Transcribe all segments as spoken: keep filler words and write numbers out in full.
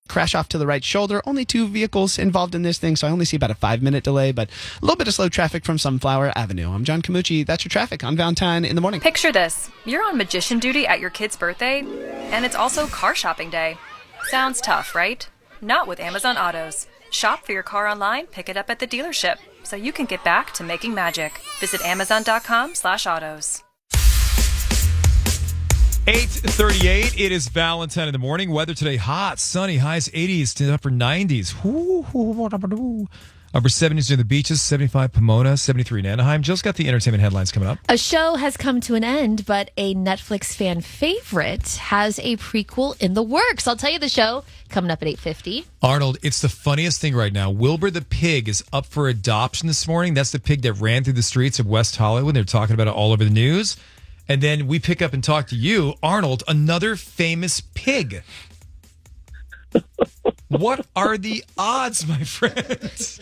crash off to the right shoulder. Only two vehicles involved in this thing, so I only see about a five-minute delay, but a little bit of slow traffic from Sunflower Avenue. I'm John Camucci. That's your traffic on Valentine in the morning. Picture this. You're on magician duty at your kid's birthday, and it's also car shopping day. Sounds tough, right? Not with Amazon Autos. Shop for your car online, pick it up at the dealership, so you can get back to making magic. Visit amazon.com slash autos. eight thirty-eight, it is Valentine in the morning. Weather today, hot, sunny, highs eighties to upper nineties. Upper seventies near the beaches, seventy-five Pomona, seventy-three in Anaheim. Just got the entertainment headlines coming up. A show has come to an end, but a Netflix fan favorite has a prequel in the works. I'll tell you the show coming up at eight fifty. Arnold, it's the funniest thing right now. Wilbur the pig is up for adoption this morning. That's the pig that ran through the streets of West Hollywood. They're talking about it all over the news. And then we pick up and talk to you, Arnold, another famous pig. What are the odds, my friend?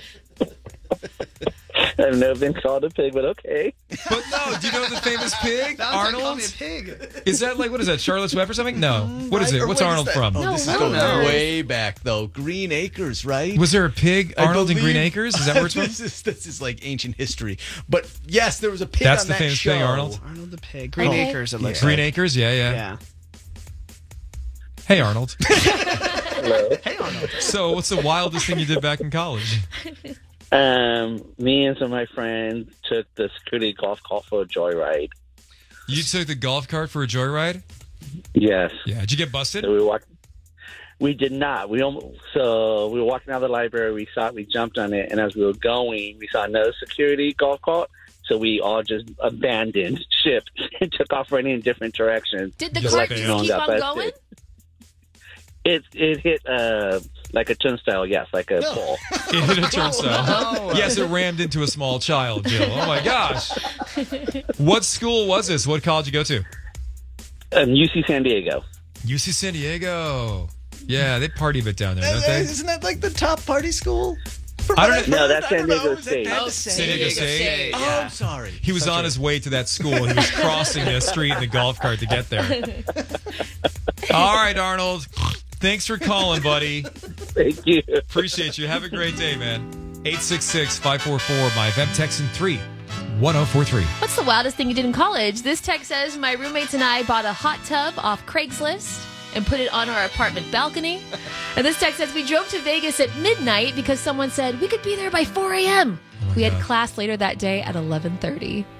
I've never been called a pig, but okay. But no, do you know the famous pig, Valentine called Arnold? me a pig. Is that like, what is that, Charlotte's Web or something? No. What is Right? it? Or What's what is Arnold that? from? Oh, No, this I is don't going know. way back, though. Green Acres, right? Was there a pig, I Arnold in believe- Green Acres? Is that where it's from? this, is, this is like ancient history. But yes, there was a pig That's on the that famous show. pig, Arnold? Arnold the pig. Green Okay. Acres, it looks Green like. Acres? Yeah, yeah. Yeah. Hey, Arnold. Hello. Hey, Arnold. So what's the wildest thing you did back in college? Um, me and some of my friends took the security golf cart for a joyride. You took the golf cart for a joyride? Yes. Yeah. Did you get busted? So we walked. We did not. We almost, so we were walking out of the library. We saw it. We jumped on it, and as we were going, we saw another security golf cart. So we all just abandoned ship and took off running in different directions. Did the Just cart like just no one keep got on busted. going? It it hit uh like a turnstile. Yes, like a ball. It hit a turnstile. Yes, it rammed into a small child, Jill. Oh, my gosh. What school was this? What college did you go to? Um, U C San Diego. U C San Diego. Yeah, they party a bit down there, don't Uh, they? Isn't that like the top party school? From I what don't I've know. No, heard? that's I don't San know. Diego Is that State. bad to Oh, say? San Diego State. Oh, I'm sorry. He was Such on a- his way to that school. He was crossing the street in the golf cart to get there. All right, Arnold. Thanks for calling, buddy. Thank you. Appreciate you. Have a great day, man. eight six six, five four four, my Vem Texan three one zero four three. What's the wildest thing you did in college? This text says, my roommates and I bought a hot tub off Craigslist and put it on our apartment balcony. And this text says, we drove to Vegas at midnight because someone said we could be there by four a.m. Oh my we had God. class later that day at eleven thirty.